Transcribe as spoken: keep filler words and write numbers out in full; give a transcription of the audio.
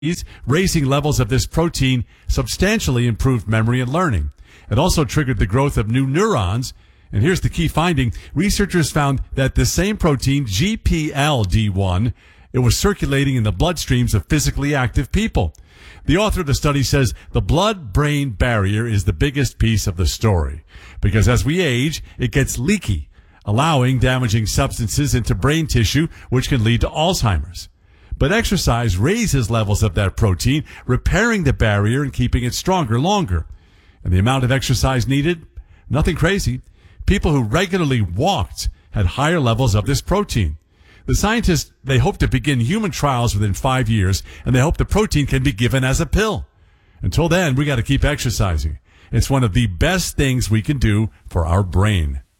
Raising levels of this protein substantially improved memory and learning. It also triggered the growth of new neurons. And here's the key finding. Researchers found that the same protein, G P L D one, it was circulating in the bloodstreams of physically active people. The author of the study says the blood-brain barrier is the biggest piece of the story, because as we age, it gets leaky, allowing damaging substances into brain tissue, which can lead to Alzheimer's. But exercise raises levels of that protein, repairing the barrier and keeping it stronger longer. And the amount of exercise needed? Nothing crazy. People who regularly walked had higher levels of this protein. The scientists, they hope to begin human trials within five years, and they hope the protein can be given as a pill. Until then, we got to keep exercising. It's one of the best things we can do for our brain.